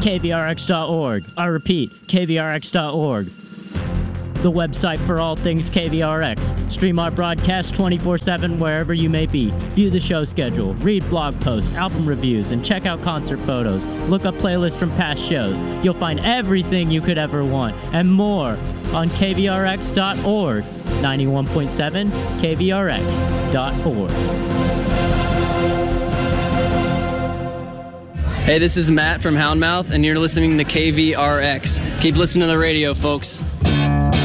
KVRX.org. I repeat, KVRX.org. The website for all things KVRX. Stream our broadcast 24/7 wherever you may be. View the show schedule, read blog posts, album reviews, and check out concert photos. Look up playlists from past shows. You'll find everything you could ever want and more on KVRX.org. 91.7 KVRX.org. Hey, this is Matt from Houndmouth, and you're listening to KVRX. Keep listening to the radio, folks.